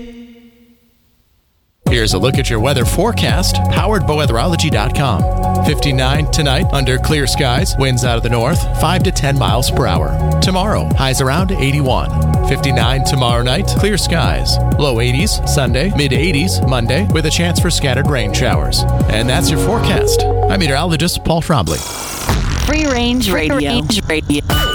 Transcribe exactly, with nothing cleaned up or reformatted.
Here's a look at your weather forecast, powered by weatherology dot com. fifty-nine tonight under clear skies, winds out of the north, five to ten miles per hour. Tomorrow, highs around eighty-one. fifty-nine tomorrow night, clear skies. Low eighties Sunday, mid eighties Monday, with a chance for scattered rain showers. And that's your forecast. I'm meteorologist Paul Trombley. Free Range Radio. Free Range Radio.